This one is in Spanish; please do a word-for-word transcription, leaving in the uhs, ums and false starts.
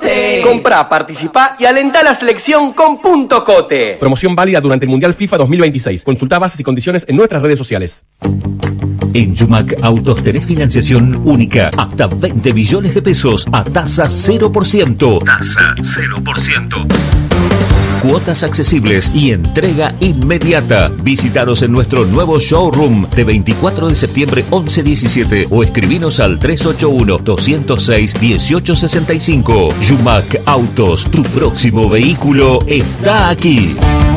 Cote. Comprá, participá y alentá la selección con Punto Cote. Promoción válida durante el Mundial FIFA dos mil veintiséis. Consultá bases y condiciones en nuestras redes sociales. En Yumac Autos tenés financiación única, hasta veinte millones de pesos a tasa cero por ciento. Tasa cero por ciento. Cuotas accesibles y entrega inmediata. Visítanos en nuestro nuevo showroom de veinticuatro de septiembre once diecisiete o escribinos al tres ocho uno, dos cero seis, uno ocho seis cinco. Yumac Autos, tu próximo vehículo está aquí.